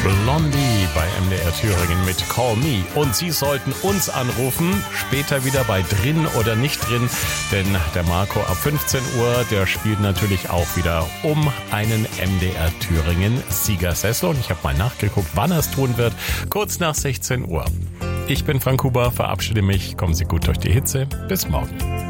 Blondie bei MDR Thüringen mit Call Me. Und Sie sollten uns anrufen, später wieder bei Drin oder nicht drin, denn der Marco ab 15 Uhr, der spielt natürlich auch wieder um einen MDR Thüringen Siegersessel. Und ich habe mal nachgeguckt, wann er es tun wird, kurz nach 16 Uhr. Ich bin Frank Huber, verabschiede mich, kommen Sie gut durch die Hitze, bis morgen.